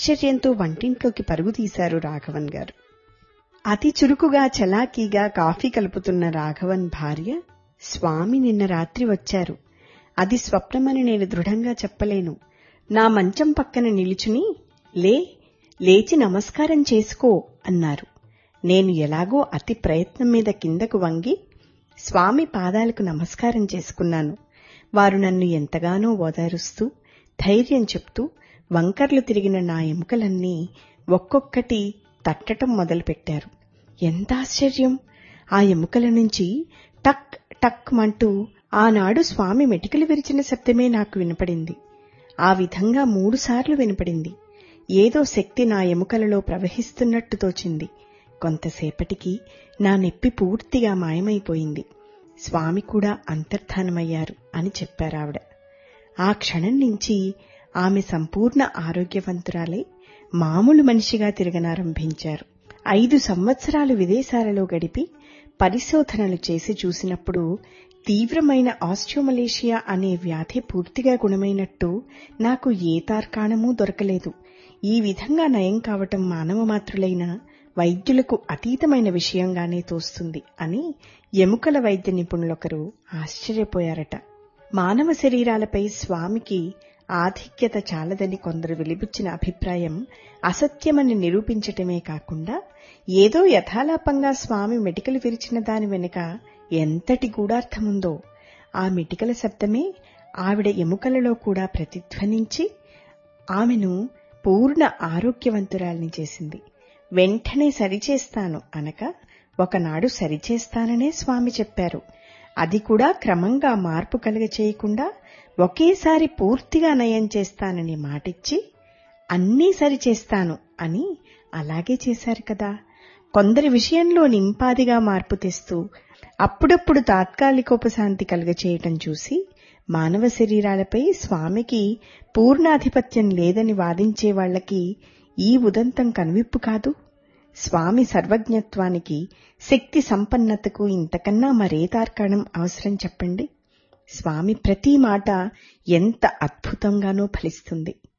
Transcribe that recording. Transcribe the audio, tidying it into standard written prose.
ఆశ్చర్యంతో వంటింట్లోకి పరుగు తీశారు రాఘవన్ గారు. అతి చురుకుగా చలాకీగా కాఫీ కలుపుతున్న రాఘవన్ భార్య, స్వామి నిన్న రాత్రి వచ్చారు. అది స్వప్నమని నేను దృఢంగా చెప్పలేను. నా మంచం పక్కన నిలుచుని లేచి నమస్కారం చేసుకో అన్నారు. నేను ఎలాగో అతి ప్రయత్నం మీద కిందకు వంగి స్వామి పాదాలకు నమస్కారం చేసుకున్నాను. వారు నన్ను ఎంతగానో ఓదారుస్తూ ధైర్యం చెప్తూ వంకర్లు తిరిగిన నా ఎముకలన్నీ ఒక్కొక్కటి తట్టటం మొదలుపెట్టారు. ఎంత ఆశ్చర్యం! ఆ ఎముకల నుంచి టక్ టక్ మంటూ ఆనాడు స్వామి మెటికలు విరిచిన శబ్దమే నాకు వినపడింది. ఆ విధంగా 3 సార్లు వినపడింది. ఏదో శక్తి నా ఎముకలలో ప్రవహిస్తున్నట్టు తోచింది. కొంతసేపటికి నా నొప్పి పూర్తిగా మాయమైపోయింది. స్వామి కూడా అంతర్ధానమయ్యారు అని చెప్పారావిడ. ఆ క్షణం నుంచి ఆమె సంపూర్ణ ఆరోగ్యవంతురాలై మామూలు మనిషిగా తిరగనారంభించారు. 5 సంవత్సరాలు విదేశాలలో గడిపి పరిశోధనలు చేసి చూసినప్పుడు తీవ్రమైన ఆస్టియోమలేషియా అనే వ్యాధి పూర్తిగా గుణమైనట్టు నాకు ఏ తార్కాణమూ దొరకలేదు. ఈ విధంగా నయం కావటం మానవ మాత్రులైన వైద్యులకు అతీతమైన విషయంగానే తోస్తుంది అని ఎముకల వైద్య నిపుణులొకరు ఆశ్చర్యపోయారట. మానవ శరీరాలపై స్వామికి ఆధిక్యత చాలదని కొందరు వెలిబుచ్చిన అభిప్రాయం అసత్యమని నిరూపించటమే కాకుండా ఏదో యథాలాపంగా స్వామి మెటికలు విరిచిన దాని వెనుక ఎంతటి గూఢార్థముందో ఆ మెటికల శబ్దమే ఆవిడ ఎముకలలో కూడా ప్రతిధ్వనించి ఆమెను పూర్ణ ఆరోగ్యవంతురాల్ని చేసింది. వెంటనే సరిచేస్తాను అనక ఒకనాడు సరిచేస్తాననే స్వామి చెప్పారు. అది కూడా క్రమంగా మార్పు కలుగచేయకుండా ఒకేసారి పూర్తిగా నయం చేస్తానని మాటిచ్చి అన్నీ సరిచేస్తాను అని అలాగే చేశారు కదా. కొందరి విషయంలో నింపాదిగా మార్పు తెస్తూ అప్పుడప్పుడు తాత్కాలికోపశాంతి కలుగచేయటం చూసి మానవ శరీరాలపై స్వామికి పూర్ణాధిపత్యం లేదని వాదించే వాళ్లకి ఈ ఉదంతం కనువిప్పు కాదు. స్వామి సర్వజ్ఞత్వానికి, శక్తి సంపన్నతకు ఇంతకన్నా మరే తార్కాణం అవసరం చెప్పండి. స్వామి ప్రతి మాట ఎంత అద్భుతంగానో ఫలిస్తుంది.